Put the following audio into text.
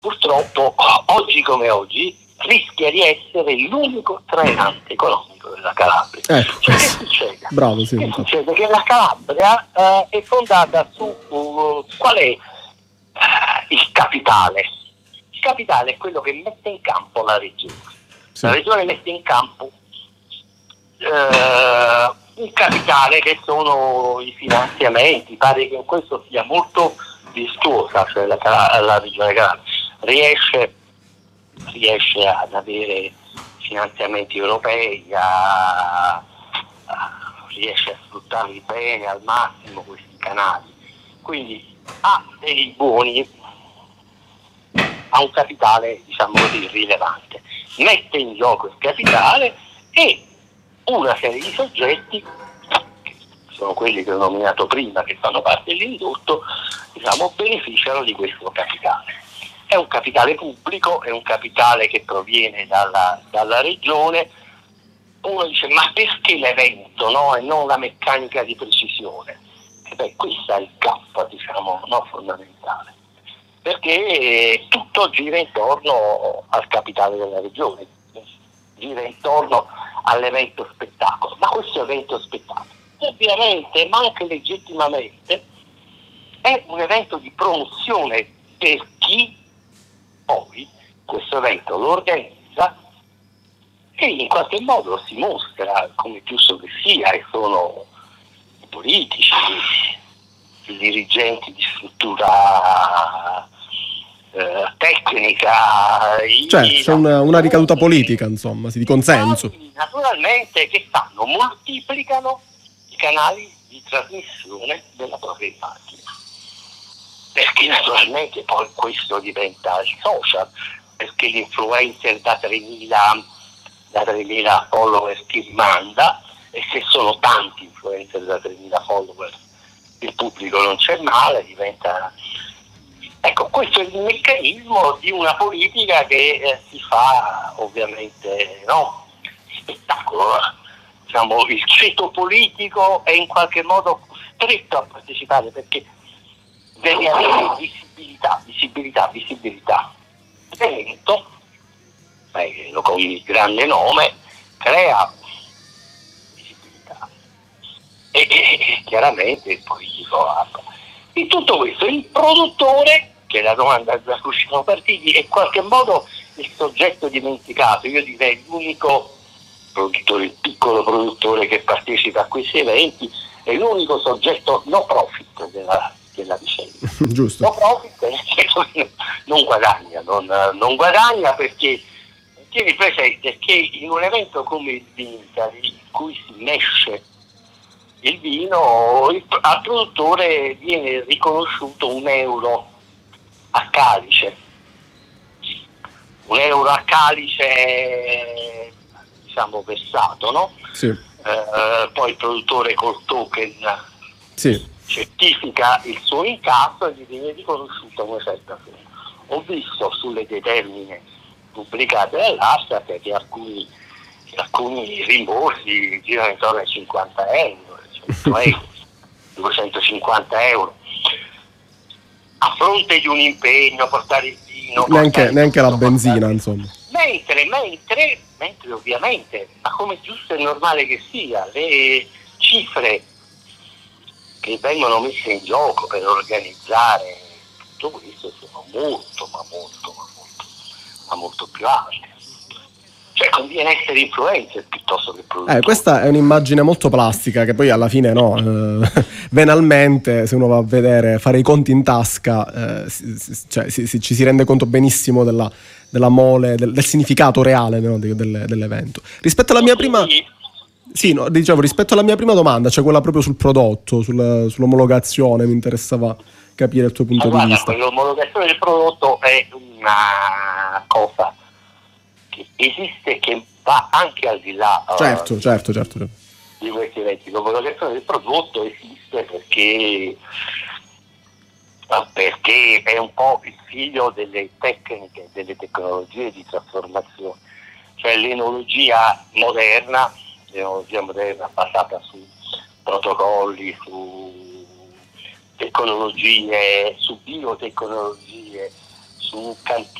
purtroppo oggi come oggi rischia di essere l'unico trainante economico della Calabria. Ecco, cioè, che succede? bravo, sì, Che succede? Che la Calabria è fondata su qual è il capitale? Il capitale è quello che mette in campo la regione. sì. La regione mette in campo un capitale che sono i finanziamenti. Pare che in questo sia molto virtuosa, cioè la regione Calabria riesce ad avere finanziamenti europei, riesce a sfruttarli bene al massimo questi canali, quindi ha dei buoni, ha un capitale diciamo così rilevante, mette in gioco il capitale e una serie di soggetti, che sono quelli che ho nominato prima, che fanno parte dell'indotto, diciamo, beneficiano di questo capitale. È un capitale pubblico, è un capitale che proviene dalla regione. Uno dice, ma perché l'evento, no? E non la meccanica di precisione? E beh, questo è il gap, diciamo, no, fondamentale. Perché tutto gira intorno al capitale della regione, gira intorno all'evento spettacolo. Ma questo evento spettacolo, ovviamente, ma anche legittimamente, è un evento di promozione per chi poi questo evento lo organizza e in qualche modo si mostra come giusto che sia, e sono i politici, i dirigenti di struttura tecnica, Certo, c'è una ricaduta politica, insomma, di consenso. Naturalmente che fanno? Moltiplicano i canali di trasmissione della propria immagine. Perché naturalmente poi questo diventa il social, perché l'influencer da 3.000 follower ti rimanda, e se sono tanti influencer da 3.000 follower il pubblico non c'è male, diventa... Ecco, questo è il meccanismo di una politica che si fa ovviamente, no? Spettacolo. Diciamo, il ceto politico è in qualche modo costretto a partecipare perché deve avere visibilità. L'evento, con il grande nome, crea visibilità e chiaramente il politico apre. In tutto questo il produttore, che è la domanda da cui siamo partiti, è in qualche modo il soggetto dimenticato. Io direi l'unico produttore, il piccolo produttore che partecipa a questi eventi, è l'unico soggetto no profit della vicenda. Giusto. No profit nel senso che non guadagna perché tieni presente che in un evento come il Vinitali, in cui si mesce il vino, al produttore viene riconosciuto €1 a calice. €1 a calice, diciamo, versato, no? Sì. Poi il produttore col token certifica il suo incasso e gli viene riconosciuta una certa somma. Ho visto sulle determine pubblicate dall'Astat che alcuni rimborsi girano intorno ai €50, €100, €250, a fronte di un impegno, portare il vino, neanche la benzina, insomma. Mentre ovviamente, ma come giusto e normale che sia, le cifre che vengono messe in gioco per organizzare tutto questo sono molto più alte. Cioè conviene essere influencer piuttosto che produttore. Questa è un'immagine molto plastica che poi alla fine venalmente, se uno va a vedere, fare i conti in tasca, ci si rende conto benissimo della mole, del significato reale, no, dell'evento. Rispetto alla mia prima... Sì, no, rispetto alla mia prima domanda, cioè quella proprio sul prodotto, sull'omologazione, mi interessava capire il tuo punto di vista. L'omologazione del prodotto è una cosa che esiste, che va anche al di là certo. di questi eventi. L'omologazione del prodotto esiste perché è un po' il figlio delle tecniche, delle tecnologie di trasformazione, cioè l'enologia moderna basata su protocolli, su tecnologie, su biotecnologie, su cantieri